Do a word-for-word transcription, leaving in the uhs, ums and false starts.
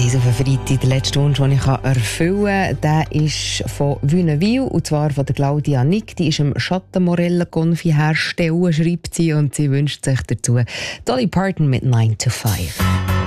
eins auf den Freitag, der letzte Wunsch, den ich erfüllen kann, der ist von Wünnewil, und zwar von der Claudia Nick. Die ist im Schattenmorellenkonfi herstellen, schreibt sie, und sie wünscht sich dazu Dolly Parton mit nine to five.